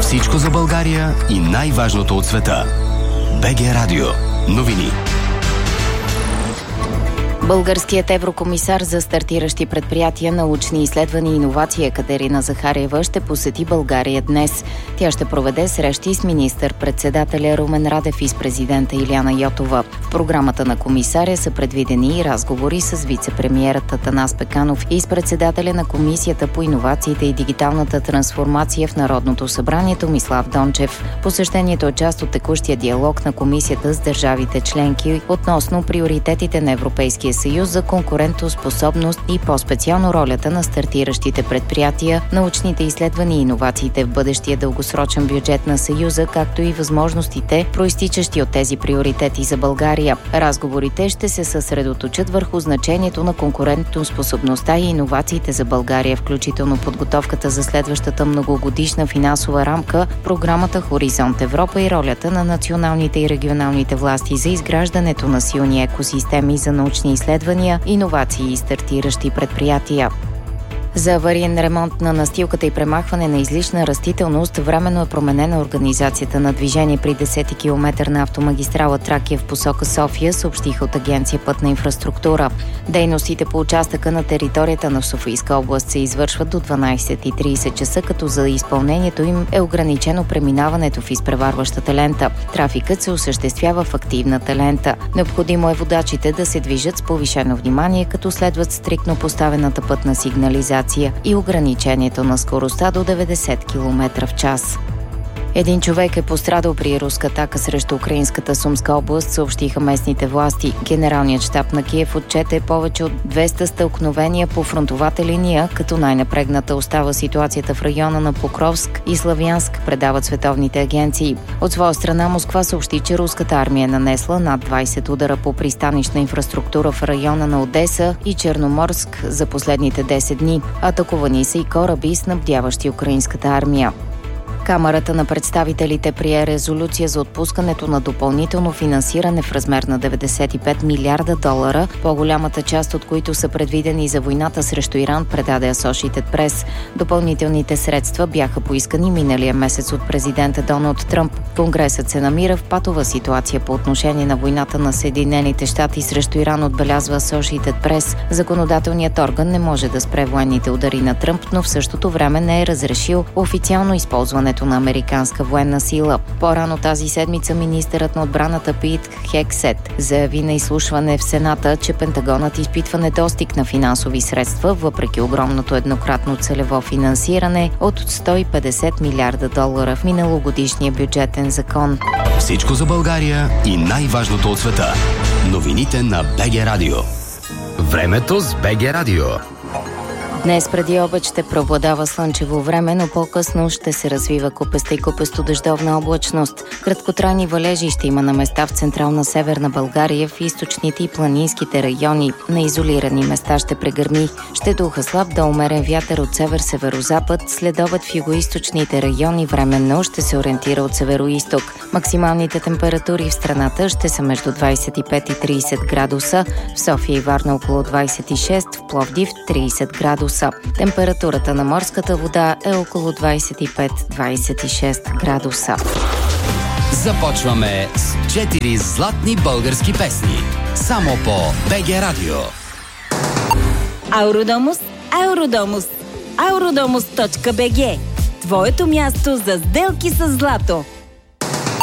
Всичко за България и най-важното от света. БГ Радио. Новини. Българският еврокомисар за стартиращи предприятия, научни изследвания и иновации Екатерина Захариева ще посети България днес. Тя ще проведе срещи с министър-председателя Румен Радев и с президента Илияна Йотова. В програмата на комисаря са предвидени и разговори с вице-премиерът Атанас Пеканов и с председателя на Комисията по иновациите и дигиталната трансформация в Народното събрание Томислав Дончев. Посещението е част от текущия диалог на комисията с държавите членки относно приоритетите на Европейския съюз за конкурентоспособност и по-специално ролята на стартиращите предприятия, научните изследвания и иновациите в бъдещия дългосрочен бюджет на Съюза, както и възможностите, проистичащи от тези приоритети за България. Разговорите ще се съсредоточат върху значението на конкурентоспособността и иновациите за България, включително подготовката за следващата многогодишна финансова рамка, програмата Хоризонт Европа и ролята на националните и регионалните власти за изграждането на силни екосистеми за научни изследвания, иновации и стартиращи предприятия. За авариен ремонт на настилката и премахване на излишна растителност временно е променена организацията на движение при 10-ти километър на автомагистрала Тракия в посока София, съобщиха от Агенция Пътна инфраструктура. Дейностите по участъка на територията на Софийска област се извършват до 12:30 часа, като за изпълнението им е ограничено преминаването в изпреварващата лента. Трафикът се осъществява в активната лента. Необходимо е водачите да се движат с повишено внимание, като следват стриктно поставената пътна сигнализация и ограничението на скоростта до 90 км в час. Един човек е пострадал при руска атака срещу украинската Сумска област, съобщиха местните власти. Генералният щаб на Киев отчете повече от 200 стълкновения по фронтовата линия, като най-напрегната остава ситуацията в района на Покровск и Славянск, предават световните агенции. От своя страна Москва съобщи, че руската армия е нанесла над 20 удара по пристанищна инфраструктура в района на Одеса и Черноморск за последните 10 дни. Атакувани са и кораби, снабдяващи украинската армия. Камарата на представителите прие резолюция за отпускането на допълнително финансиране в размер на 95 милиарда долара, по-голямата част от които са предвидени за войната срещу Иран, предаде Associated Press. Допълнителните средства бяха поискани миналия месец от президента Доналд Тръмп. Конгресът се намира в патова ситуация по отношение на войната на Съединените щати срещу Иран, отбелязва Associated Press. Законодателният орган не може да спре военните удари на Тръмп, но в същото време не е разрешил официално използването на американска военна сила. По-рано тази седмица министърът на отбраната Пит Хексет заяви на изслушване в Сената, че Пентагонът изпитва недостиг на финансови средства, въпреки огромното еднократно целево финансиране от 150 милиарда долара в миналогодишния бюджетен закон. Всичко за България и най-важното от света. Новините на БГ Радио. Времето с БГ Радио. Днес преди обед ще преобладава слънчево време, но по-късно ще се развива купеста и купесто-дъждовна облачност. Краткотрайни валежи ще има на места в централна Северна България, в източните и планинските райони. На изолирани места ще прегърми. Ще духа слаб до умерен вятър от север-северозапад, след обед в югоизточните райони временно ще се ориентира от североизток. Максималните температури в страната ще са между 25 и 30 градуса, в София и Варна около 26, в Пловдив 30 градуса. Температурата на морската вода е около 25-26 градуса. Започваме с 4 златни български песни. Само по БГ Радио. Ауродомус, Ауродомус, Auradomos.bg. Твоето място за сделки с злато.